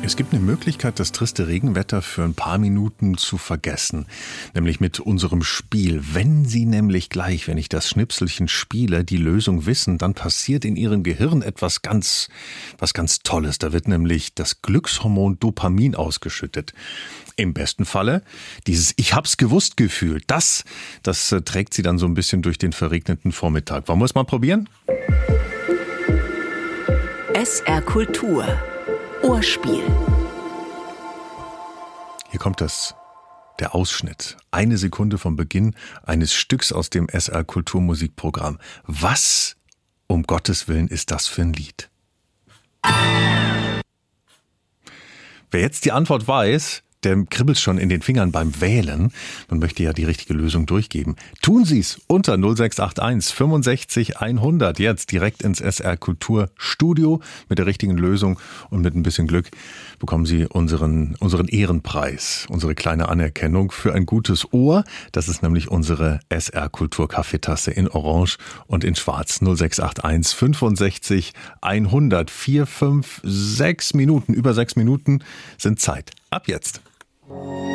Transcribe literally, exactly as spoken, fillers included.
Es gibt eine Möglichkeit, das triste Regenwetter für ein paar Minuten zu vergessen. Nämlich mit unserem Spiel. Wenn Sie nämlich gleich, wenn ich das Schnipselchen spiele, die Lösung wissen, dann passiert in Ihrem Gehirn etwas ganz, was ganz Tolles. Da wird nämlich das Glückshormon Dopamin ausgeschüttet. Im besten Falle dieses Ich hab's gewusst Gefühl. Das, das äh, trägt Sie dann so ein bisschen durch den verregneten Vormittag. Wollen wir es mal probieren? S R Kultur. Ohrspiel. Hier kommt das, der Ausschnitt. Eine Sekunde vom Beginn eines Stücks aus dem S R Kulturmusikprogramm. Was, um Gottes Willen, ist das für ein Lied? Wer jetzt die Antwort weiß, der kribbelt schon in den Fingern beim Wählen. Man möchte ja die richtige Lösung durchgeben. Tun Sie es unter null sechs acht eins fünfundsechzig hundert. Jetzt direkt ins S R Kultur Studio mit der richtigen Lösung und mit ein bisschen Glück bekommen Sie unseren, unseren Ehrenpreis, unsere kleine Anerkennung für ein gutes Ohr. Das ist nämlich unsere S R Kultur Kaffeetasse in Orange und in Schwarz. null sechs acht eins fünfundsechzig hundert. Vier, fünf, sechs Minuten, über sechs Minuten sind Zeit. Ab jetzt.